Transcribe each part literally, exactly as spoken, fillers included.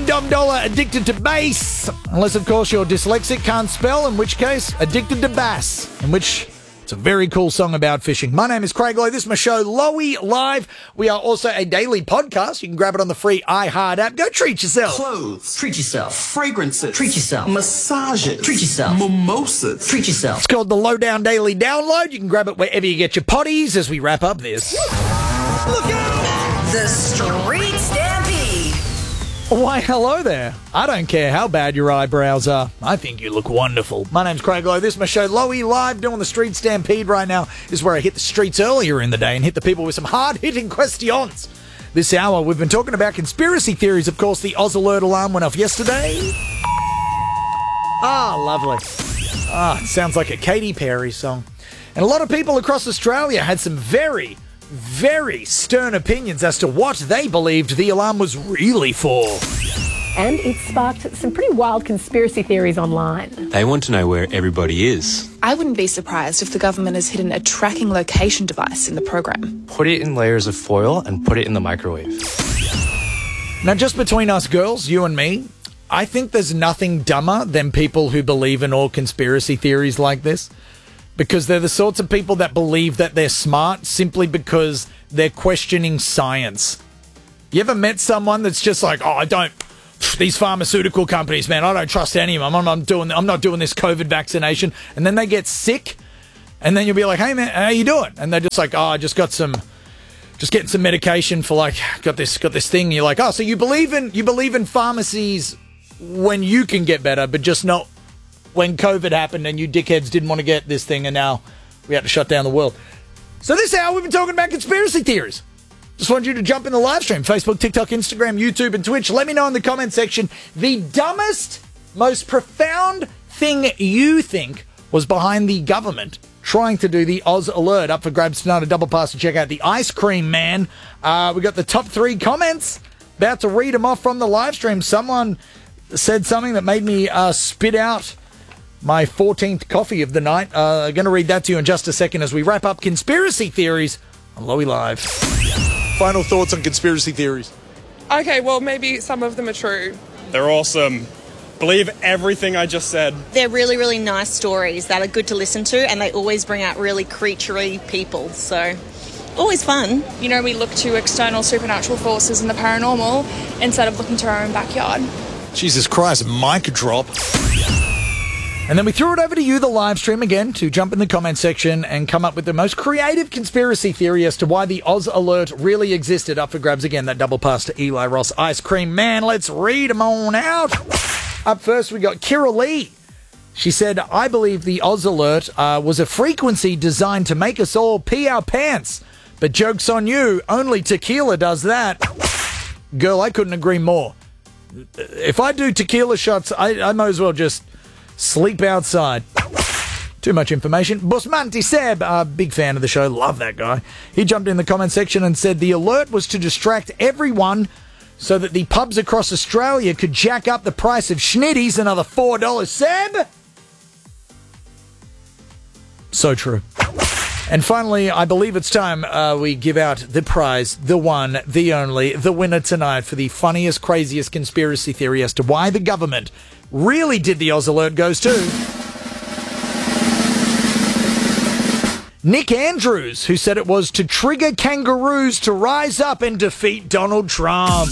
Dom Dollar, addicted to bass. Unless, of course, you're dyslexic, can't spell, in which case, addicted to bass, in which it's a very cool song about fishing. My name is Craig Lowe. This is my show, Lowy Live. We are also a daily podcast. You can grab it on the free iHeart app. Go treat yourself. Clothes. Treat yourself. Fragrances. Treat yourself. Massages. Treat yourself. Mimosas. Treat yourself. It's called the Lowdown Daily Download. You can grab it wherever you get your potties as we wrap up this. Look out! The Street Stampede. Why, hello there. I don't care how bad your eyebrows are. I think you look wonderful. My name's Craig Lowe. This is my show, Lowy Live, doing the Street Stampede right now. This is where I hit the streets earlier in the day and hit the people with some hard-hitting questions. This hour, we've been talking about conspiracy theories. Of course, the Oz Alert alarm went off yesterday. Ah, lovely. Ah, it sounds like a Katy Perry song. And a lot of people across Australia had some very, very stern opinions as to what they believed the alarm was really for. And it sparked some pretty wild conspiracy theories online. They want to know where everybody is. I wouldn't be surprised if the government has hidden a tracking location device in the program. Put it in layers of foil and put it in the microwave. Now, just between us girls, you and me, I think there's nothing dumber than people who believe in all conspiracy theories like this. Because they're the sorts of people that believe that they're smart simply because they're questioning science. You ever met someone that's just like, oh, I don't, these pharmaceutical companies, man, I don't trust any of them. I'm not doing, I'm not doing this COVID vaccination. And then they get sick, and then you'll be like, hey, man, how you doing? And they're just like, oh, I just got some, just getting some medication for like, got this, got this thing. And you're like, oh, so you believe in, you believe in pharmacies when you can get better, but just not when COVID happened and you dickheads didn't want to get this thing and now we had to shut down the world. So this hour we've been talking about conspiracy theories. Just want you to jump in the live stream. Facebook, TikTok, Instagram, YouTube and Twitch. Let me know in the comment section the dumbest, most profound thing you think was behind the government trying to do the Oz Alert. Up for grabs tonight, a double pass to check out the Ice Cream Man. Uh, we got the top three comments. About to read them off from the live stream. Someone said something that made me uh, spit out my fourteenth coffee of the night. Uh, I'm going to read that to you in just a second as we wrap up conspiracy theories on Lowy Live. Final thoughts on conspiracy theories. Okay, well, maybe some of them are true. They're awesome. Believe everything I just said. They're really, really nice stories that are good to listen to, and they always bring out really creaturey people, so always fun. You know, we look to external supernatural forces and the paranormal instead of looking to our own backyard. Jesus Christ, mic drop. And then we threw it over to you, the live stream, again, to jump in the comment section and come up with the most creative conspiracy theory as to why the Oz Alert really existed. Up for grabs again, that double pass to Eli Ross, Ice Cream Man. Let's read them on out. Up first, we got Kira Lee. She said, I believe the Oz Alert uh, was a frequency designed to make us all pee our pants. But joke's on you, only tequila does that. Girl, I couldn't agree more. If I do tequila shots, I, I might as well just sleep outside. Too much information. Busmanti Seb, a big fan of the show, love that guy. He jumped in the comment section and said the alert was to distract everyone so that the pubs across Australia could jack up the price of schnitties another four dollars. Seb? So true. And finally, I believe it's time uh, we give out the prize, the one, the only, the winner tonight for the funniest, craziest conspiracy theory as to why the government really did the Oz Alert goes to Nick Andrews, who said it was to trigger kangaroos to rise up and defeat Donald Trump.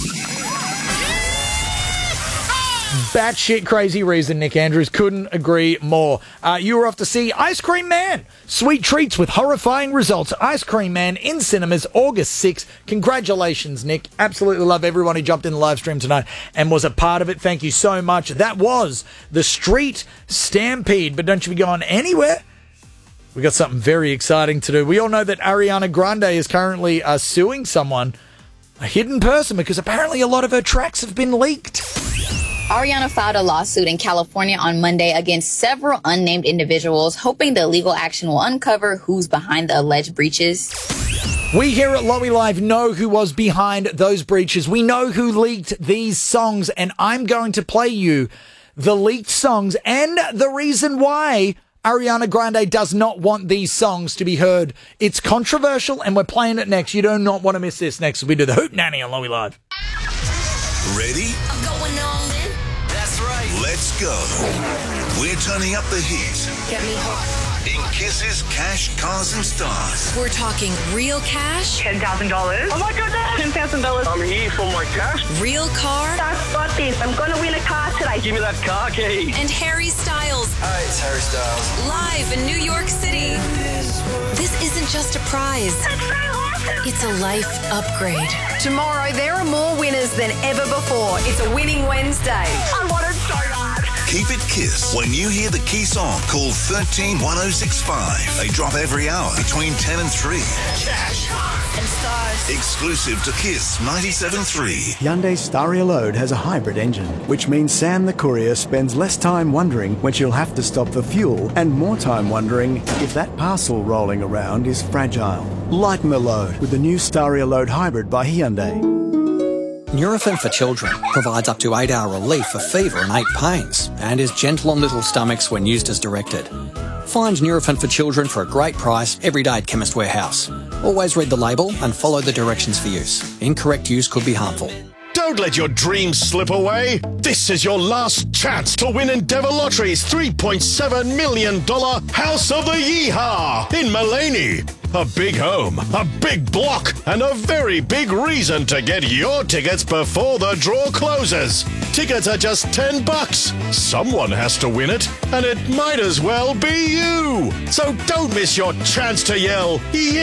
Batshit crazy reason, Nick Andrews. Couldn't agree more. Uh, you were off to see Ice Cream Man. Sweet treats with horrifying results. Ice Cream Man in cinemas August sixth. Congratulations, Nick. Absolutely love everyone who jumped in the live stream tonight and was a part of it. Thank you so much. That was the Street Stampede. But don't you be going anywhere. We got something very exciting to do. We all know that Ariana Grande is currently uh, suing someone, a hidden person, because apparently a lot of her tracks have been leaked. Ariana filed a lawsuit in California on Monday against several unnamed individuals, hoping the legal action will uncover who's behind the alleged breaches. We here at Lowy Live know who was behind those breaches. We know who leaked these songs, and I'm going to play you the leaked songs and the reason why Ariana Grande does not want these songs to be heard. It's controversial, and we're playing it next. You do not want to miss this next as we do the Hoot Nanny on Lowy Live. Ready? I'm going on. Let's go. We're turning up the heat. Get me hot. In Kiss's Cash, Cars and Stars. We're talking real cash. ten thousand dollars. Oh my goodness. ten thousand dollars. I'm here for my cash. Real car. I've got this. I'm going to win a car today. Give me that car key. And Harry Styles. Hi, it's Harry Styles. Live in New York City. This isn't just a prize. That's so awesome. It's a life upgrade. Tomorrow, there are more winners than ever before. It's a winning Wednesday. I want it so bad. Keep it Kiss. When you hear the key song, call one three one oh six five. They drop every hour between ten and three. Cash and stars. Exclusive to Kiss ninety-seven point three. Hyundai Staria Load has a hybrid engine, which means Sam the courier spends less time wondering when she'll have to stop for fuel and more time wondering if that parcel rolling around is fragile. Lighten the load with the new Staria Load Hybrid by Hyundai. Nurofen for Children provides up to eight hour relief for fever and ache pains and is gentle on little stomachs when used as directed. Find Nurofen for Children for a great price every day at Chemist Warehouse. Always read the label and follow the directions for use. Incorrect use could be harmful. Don't let your dreams slip away. This is your last chance to win Endeavour Lottery's three point seven million dollars House of the Yeehaw in Mullaney. A big home, a big block, and a very big reason to get your tickets before the draw closes. Tickets are just ten bucks. Someone has to win it, and it might as well be you. So don't miss your chance to yell,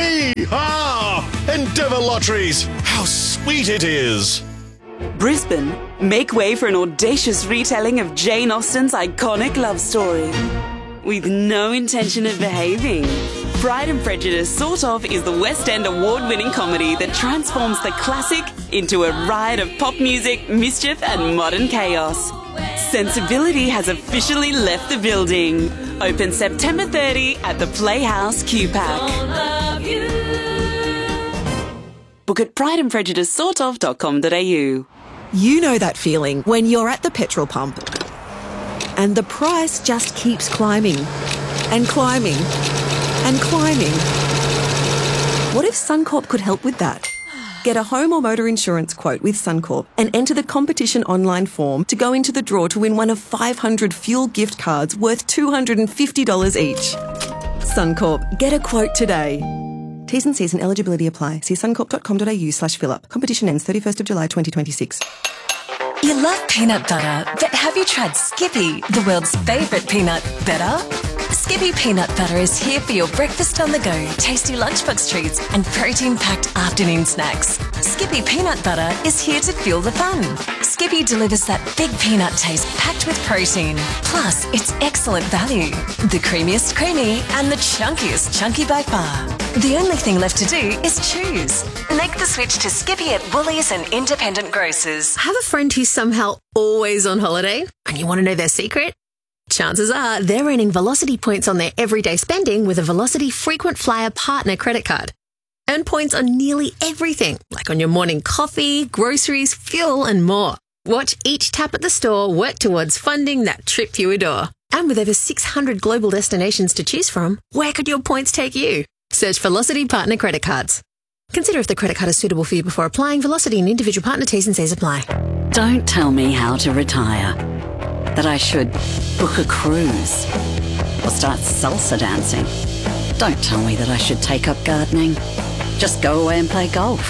Yeehaw! Endeavour Lotteries, how sweet it is. Brisbane, make way for an audacious retelling of Jane Austen's iconic love story. With no intention of behaving. Pride and Prejudice Sort Of is the West End award-winning comedy that transforms the classic into a riot of pop music, mischief and modern chaos. Sensibility has officially left the building. Open September thirtieth at the Playhouse Q PAC. Book at pride and prejudice sort of dot com dot a u. You know that feeling when you're at the petrol pump and the price just keeps climbing and climbing and climbing. What if Suncorp could help with that? Get a home or motor insurance quote with Suncorp and enter the competition online form to go into the draw to win one of five hundred fuel gift cards worth two hundred fifty dollars each. Suncorp, get a quote today. T's and C's and eligibility apply. See suncorp dot com dot a u slash fill up. Competition ends thirty-first of July twenty twenty-six. You love peanut butter, but have you tried Skippy, the world's favourite peanut butter? Skippy Peanut Butter is here for your breakfast on the go, tasty lunchbox treats and protein-packed afternoon snacks. Skippy Peanut Butter is here to fuel the fun. Skippy delivers that big peanut taste packed with protein. Plus, it's excellent value. The creamiest creamy and the chunkiest chunky by far. The only thing left to do is choose. Make the switch to Skippy at Woolies and independent grocers. Have a friend who's somehow always on holiday and you want to know their secret? Chances are they're earning Velocity points on their everyday spending with a Velocity Frequent Flyer Partner credit card. Earn points on nearly everything, like on your morning coffee, groceries, fuel, and more. Watch each tap at the store work towards funding that trip you adore. And with over six hundred global destinations to choose from, where could your points take you? Search Velocity Partner Credit Cards. Consider if the credit card is suitable for you before applying. Velocity and individual partner T's and C's apply. Don't tell me how to retire. That I should book a cruise or start salsa dancing. Don't tell me that I should take up gardening. Just go away and play golf.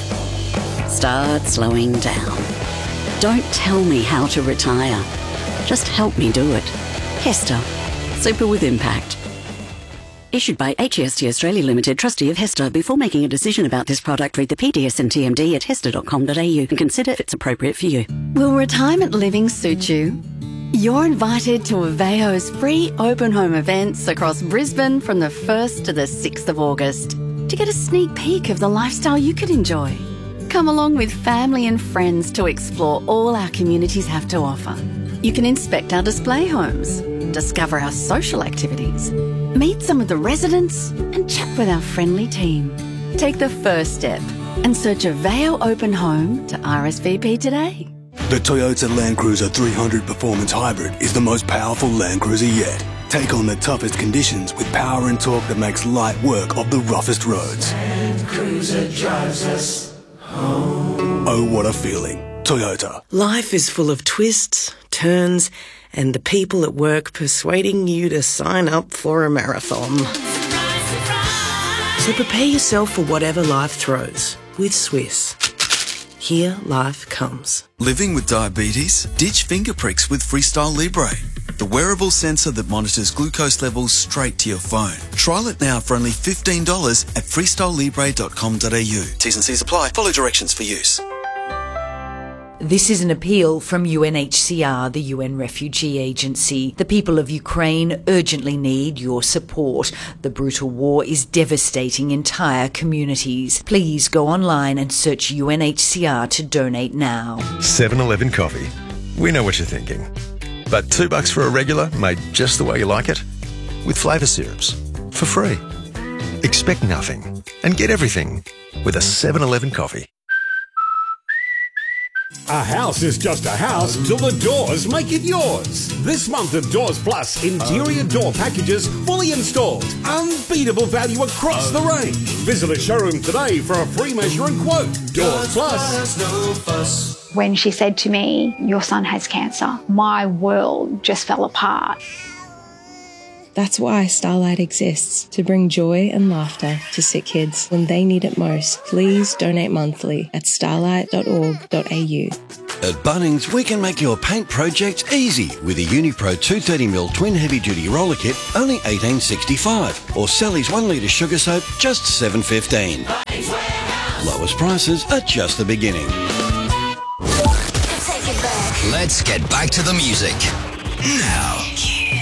Start slowing down. Don't tell me how to retire. Just help me do it. Hester. Super with impact. Issued by H E S T Australia Limited, trustee of Hester. Before making a decision about this product, read the P D S and T M D at hester dot com dot a u and consider if it's appropriate for you. Will retirement living suit you? You're invited to Aveo's free open home events across Brisbane from the first to the sixth of August to get a sneak peek of the lifestyle you could enjoy. Come along with family and friends to explore all our communities have to offer. You can inspect our display homes, discover our social activities, meet some of the residents and chat with our friendly team. Take the first step and search Aveo Open Home to R S V P today. The Toyota Land Cruiser three hundred Performance Hybrid is the most powerful Land Cruiser yet. Take on the toughest conditions with power and torque that makes light work of the roughest roads. Land Cruiser drives us home. Oh, what a feeling. Toyota. Life is full of twists, turns, and the people at work persuading you to sign up for a marathon. So prepare yourself for whatever life throws with Swiss. Here life comes. Living with diabetes? Ditch finger pricks with Freestyle Libre, the wearable sensor that monitors glucose levels straight to your phone. Trial it now for only fifteen dollars at freestyle libre dot com dot a u. T's and C's apply. Follow directions for use. This is an appeal from U N H C R, the U N Refugee Agency. The people of Ukraine urgently need your support. The brutal war is devastating entire communities. Please go online and search U N H C R to donate now. seven eleven coffee. We know what you're thinking. But two bucks for a regular made just the way you like it? With flavour syrups. For free. Expect nothing and get everything with a seven eleven coffee. A house is just a house till the doors make it yours. This month of Doors Plus, interior door packages fully installed. Unbeatable value across the range. Visit a showroom today for a free measure and quote. Doors Plus. When she said to me, your son has cancer, my world just fell apart. That's why Starlight exists, to bring joy and laughter to sick kids when they need it most. Please donate monthly at starlight dot org dot a u. At Bunnings, we can make your paint project easy with a Unipro two thirty mil twin heavy-duty roller kit, only eighteen sixty-five, or Sally's one litre sugar soap, just seven fifteen. Lowest prices are just the beginning. Let's get back to the music. Now.